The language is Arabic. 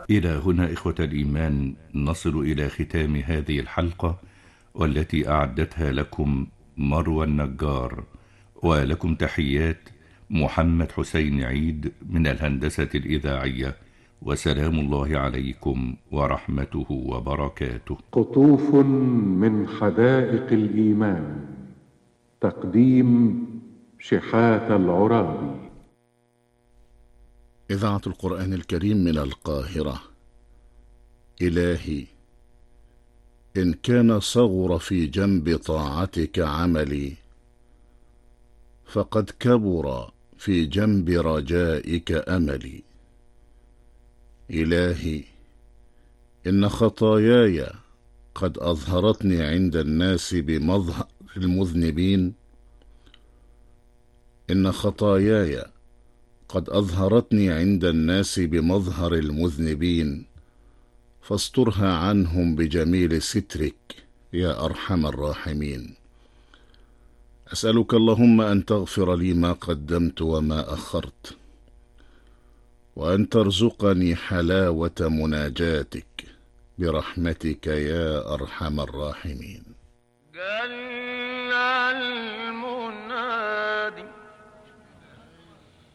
إلى هنا إخوة الإيمان نصل إلى ختام هذه الحلقة، والتي أعدتها لكم مروى النجار، ولكم تحيات محمد حسين عيد من الهندسة الإذاعية، وسلام الله عليكم ورحمته وبركاته. قطوف من حدائق الإيمان، تقديم شحات العرابي. إذاعة القرآن الكريم من القاهرة. إلهي، إن كان صغر في جنب طاعتك عملي، فقد كبر في جنب رجائك أملي. إلهي، إن خطاياي قد أظهرتني عند الناس بمظهر المذنبين. إن خطاياي قد أظهرتني عند الناس بمظهر المذنبين، فاسترها عنهم بجميل سترك يا أرحم الراحمين. أسألك اللهم أن تغفر لي ما قدمت وما أخرت، وأن ترزقني حلاوة مناجاتك برحمتك يا أرحم الراحمين.